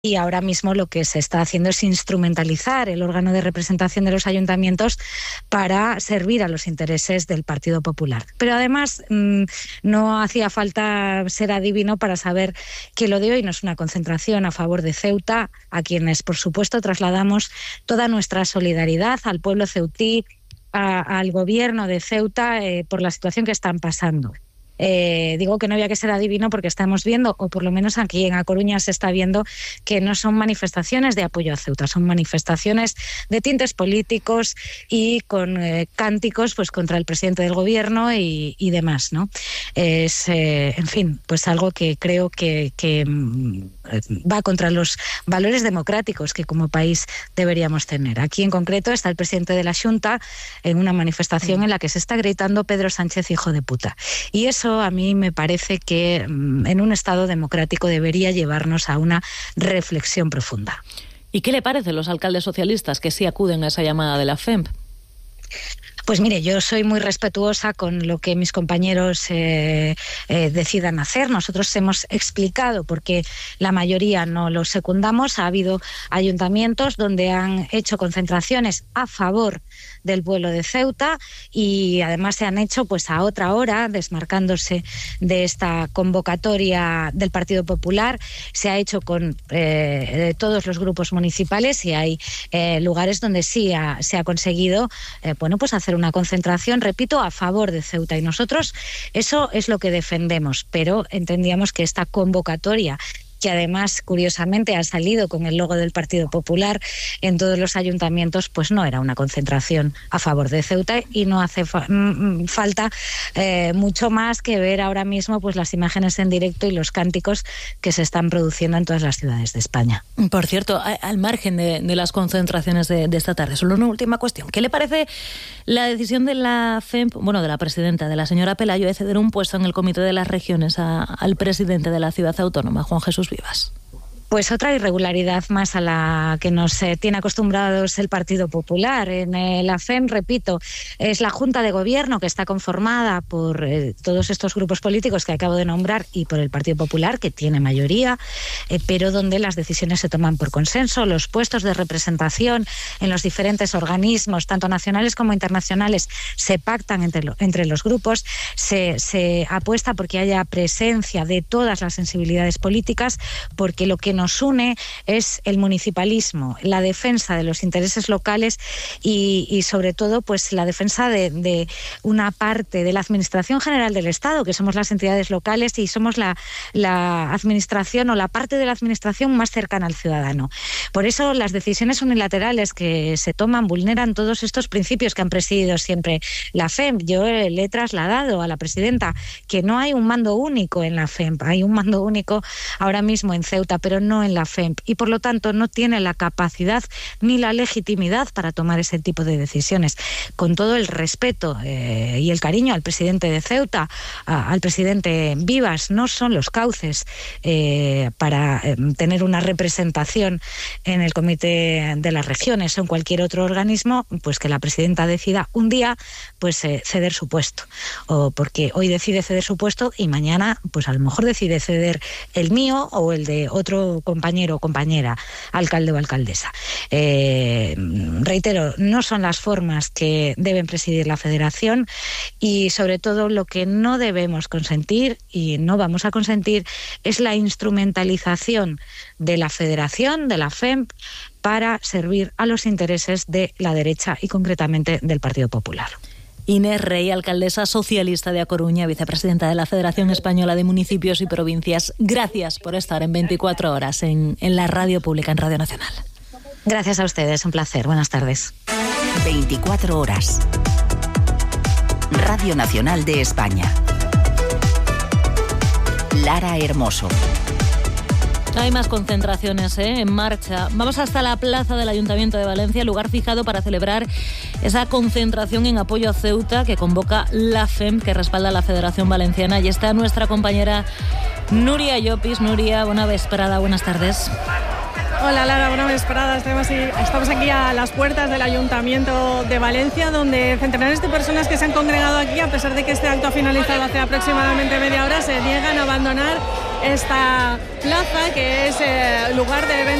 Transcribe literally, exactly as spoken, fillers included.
Y ahora mismo lo que se está haciendo es instrumentalizar el órgano de representación de los ayuntamientos para servir a los intereses del Partido Popular. Pero además mmm, no hacía falta ser adivino para saber que lo de hoy no es una concentración a favor de Ceuta, a quienes por supuesto trasladamos toda nuestra solidaridad al pueblo ceutí, a, al gobierno de Ceuta eh, por la situación que están pasando. Eh, digo que no había que ser adivino porque estamos viendo, o por lo menos aquí en A Coruña se está viendo, que no son manifestaciones de apoyo a Ceuta, son manifestaciones de tintes políticos y con eh, cánticos pues contra el presidente del gobierno y, y demás, ¿no? Es, eh, en fin, pues algo que creo que, que va contra los valores democráticos que como país deberíamos tener. Aquí en concreto está el presidente de la Xunta en una manifestación en la que se está gritando Pedro Sánchez hijo de puta. Y eso a mí me parece que en un Estado democrático debería llevarnos a una reflexión profunda. ¿Y qué le parecen los alcaldes socialistas que sí acuden a esa llamada de la F E M P? Pues mire, yo soy muy respetuosa con lo que mis compañeros eh, eh, decidan hacer. Nosotros hemos explicado por qué la mayoría no lo secundamos. Ha habido ayuntamientos donde han hecho concentraciones a favor del pueblo de Ceuta y además se han hecho pues a otra hora, desmarcándose de esta convocatoria del Partido Popular. Se ha hecho con eh, todos los grupos municipales y hay eh, lugares donde sí ha, se ha conseguido eh, bueno, pues hacer una concentración, repito, a favor de Ceuta. Y nosotros eso es lo que defendemos, pero entendíamos que esta convocatoria, que además, curiosamente, ha salido con el logo del Partido Popular en todos los ayuntamientos, pues no era una concentración a favor de Ceuta y no hace fa- m- falta eh, mucho más que ver ahora mismo pues las imágenes en directo y los cánticos que se están produciendo en todas las ciudades de España. Por cierto, al margen de, de las concentraciones de, de esta tarde, solo una última cuestión. ¿Qué le parece la decisión de la F E M P, bueno, de la presidenta, de la señora Pelayo, de ceder un puesto en el Comité de las Regiones a, al presidente de la ciudad autónoma, Juan Jesús Vivas? Pues otra irregularidad más a la que nos eh, tiene acostumbrados el Partido Popular. En eh, la F E M, repito, es la Junta de Gobierno que está conformada por eh, todos estos grupos políticos que acabo de nombrar y por el Partido Popular, que tiene mayoría, eh, pero donde las decisiones se toman por consenso. Los puestos de representación en los diferentes organismos, tanto nacionales como internacionales, se pactan entre, lo, entre los grupos, se, se apuesta porque haya presencia de todas las sensibilidades políticas, porque lo que nos une es el municipalismo, la defensa de los intereses locales y, y sobre todo pues la defensa de, de una parte de la Administración General del Estado, que somos las entidades locales y somos la, la administración o la parte de la administración más cercana al ciudadano. Por eso las decisiones unilaterales que se toman vulneran todos estos principios que han presidido siempre la F E M P. Yo le he trasladado a la presidenta que no hay un mando único en la F E M P, hay un mando único ahora mismo en Ceuta, pero no en la F E M P, y por lo tanto no tiene la capacidad ni la legitimidad para tomar ese tipo de decisiones. Con todo el respeto eh, y el cariño al presidente de Ceuta, a, al presidente Vivas, no son los cauces eh, para eh, tener una representación en el Comité de las Regiones o en cualquier otro organismo, pues que la presidenta decida un día pues eh, ceder su puesto, o porque hoy decide ceder su puesto y mañana pues a lo mejor decide ceder el mío o el de otro compañero o compañera, alcalde o alcaldesa. Eh, reitero, no son las formas que deben presidir la Federación y sobre todo lo que no debemos consentir y no vamos a consentir es la instrumentalización de la Federación, de la F E M P, para servir a los intereses de la derecha y concretamente del Partido Popular. Inés Rey, alcaldesa socialista de A Coruña, vicepresidenta de la Federación Española de Municipios y Provincias. Gracias por estar en veinticuatro horas en, en la radio pública, en Radio Nacional. Gracias a ustedes, un placer. Buenas tardes. veinticuatro horas. Radio Nacional de España. Lara Hermoso. Hay más concentraciones ¿eh? en marcha. Vamos hasta la plaza del Ayuntamiento de Valencia, lugar fijado para celebrar esa concentración en apoyo a Ceuta que convoca la F E M P, que respalda a la Federación Valenciana. Y está nuestra compañera Nuria Llopis. Nuria, buena vesprada, buenas tardes. Hola Lara, buena vesprada. Estamos aquí, estamos aquí a las puertas del Ayuntamiento de Valencia, donde centenares de personas que se han congregado aquí, a pesar de que este acto ha finalizado hace aproximadamente media hora, se niegan a abandonar esta plaza, que es eh, lugar de eventos